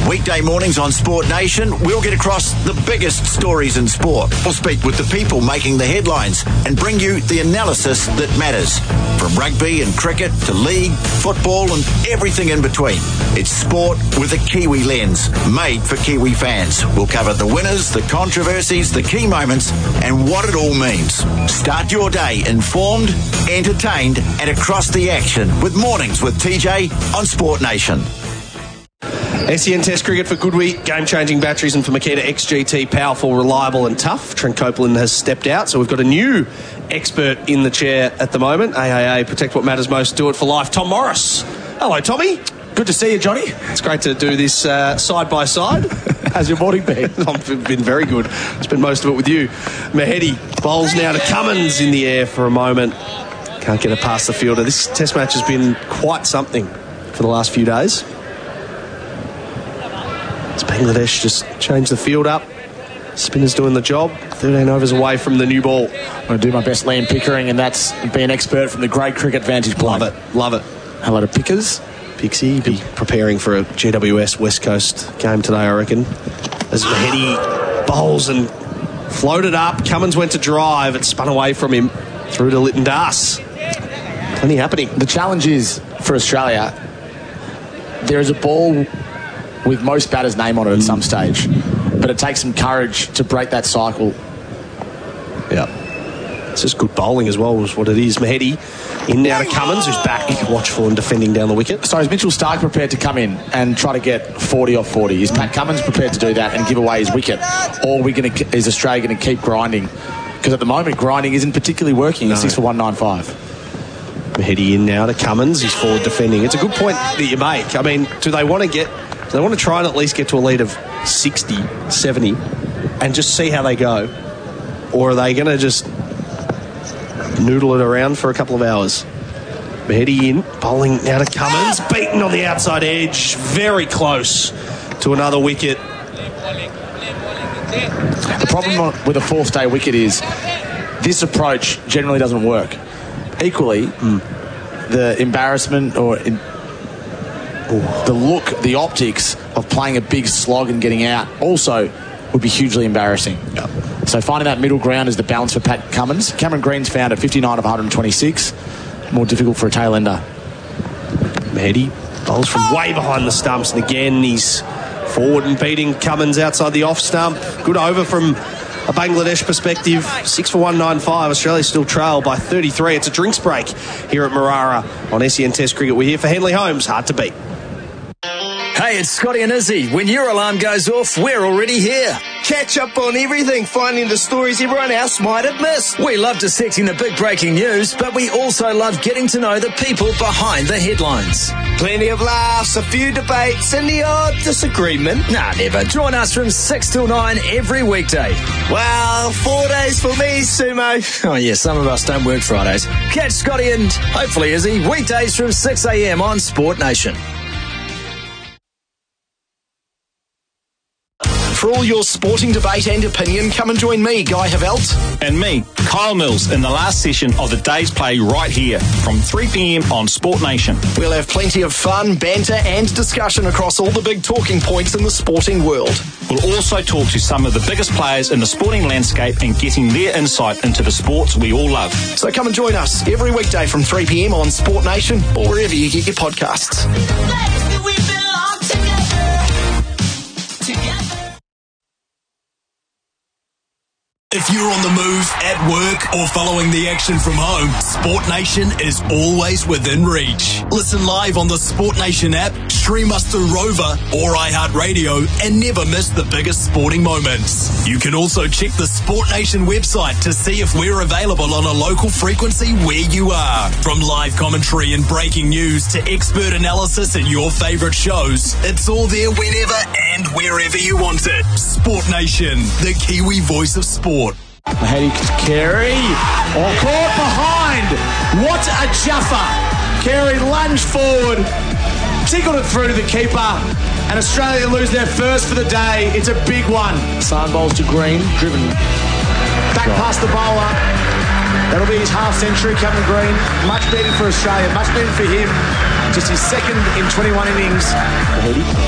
Weekday mornings on Sport Nation, we'll get across the biggest stories in sport. We'll speak with the people making the headlines and bring you the analysis that matters. From rugby and cricket to league, football and everything in between. It's sport with a Kiwi lens, made for Kiwi fans. We'll cover the winners, the controversies, the key moments and what it all means. Start your day informed, entertained and across the action with Mornings with TJ on Sport Nation. SEN Test Cricket for Goodwee, game-changing batteries, and for Makita XGT, powerful, reliable and tough. Trent Copeland has stepped out, so we've got a new expert in the chair at the moment. AAA, protect what matters most, do it for life. Tom Morris. Hello, Tommy. Good to see you, Johnny. It's great to do this side by side. How's your morning been? I've been very good. Spent most of it with you. Mahedi bowls now to Cummins in the air for a moment. Can't get it past the fielder. This test match has been quite something for the last few days. Bangladesh just changed the field up. Spinner's doing the job. 13 overs away from the new ball. I'm going to do my best, Liam Pickering, and that's be an expert from the great cricket vantage point. Love it. Hello to Pickers. Pixie be preparing for a GWS West Coast game today, I reckon. As Mahedi bowls and floated up. Cummins went to drive. It spun away from him through to Lytton Das. Plenty happening. The challenge is, for Australia, there is a ball with most batters' name on it at some stage, but it takes some courage to break that cycle. Yeah, it's just good bowling as well, is what it is. Mahedi in now to Cummins, who's back, watchful and defending down the wicket. So is Mitchell Starc prepared to come in and try to get 40 off 40? Is Pat Cummins prepared to do that and give away his wicket, or is Australia going to keep grinding? Because at the moment, grinding isn't particularly working. It's 6 for 195. Mahedi in now to Cummins, he's forward defending. It's a good point that you make. I mean, do they want to try and at least get to a lead of 60, 70 and just see how they go? Or are they going to just noodle it around for a couple of hours? Mahedi in, bowling now to Cummins, beaten on the outside edge, very close to another wicket. The problem with a fourth-day wicket is this approach generally doesn't work. Equally, the embarrassment or the look, the optics of playing a big slog and getting out also would be hugely embarrassing. Yep. So finding that middle ground is the balance for Pat Cummins. Cameron Green's found at 59 of 126. More difficult for a tail ender. Mahedi bowls from way behind the stumps, and again he's forward and beating Cummins outside the off stump. Good over from a Bangladesh perspective. 6 for 195. Australia still trail by 33. It's a drinks break here at Marara on SEN Test Cricket. We're here for Henley Holmes. Hard to beat. Hey, it's Scotty and Izzy. When your alarm goes off, we're already here. Catch up on everything, finding the stories everyone else might have missed. We love dissecting the big breaking news, but we also love getting to know the people behind the headlines. Plenty of laughs, a few debates, and the odd disagreement. Nah, never. Join us from 6 till 9 every weekday. Well, 4 days for me, Sumo. Oh, yeah, some of us don't work Fridays. Catch Scotty and hopefully Izzy weekdays from 6 a.m. on Sport Nation. For all your sporting debate and opinion, come and join me, Guy Havelt. And me, Kyle Mills, in the last session of the day's play right here from 3 p.m. on Sport Nation. We'll have plenty of fun, banter and discussion across all the big talking points in the sporting world. We'll also talk to some of the biggest players in the sporting landscape and getting their insight into the sports we all love. So come and join us every weekday from 3 p.m. on Sport Nation or wherever you get your podcasts. If you're on the move, at work, or following the action from home, Sport Nation is always within reach. Listen live on the Sport Nation app, stream us through Rover or iHeartRadio, and never miss the biggest sporting moments. You can also check the Sport Nation website to see if we're available on a local frequency where you are. From live commentary and breaking news to expert analysis and your favourite shows, it's all there whenever and wherever you want it. Sport Nation, the Kiwi voice of sport. Mahedi Carey, caught behind. What a juffer. Carey lunged forward, tickled it through to the keeper, and Australia lose their first for the day. It's a big one. Sun bowls to Green, driven back past the bowler. That'll be his half century, Cameron Green. Much beating for Australia, much beating for him. Just his second in 21 innings. Mahedi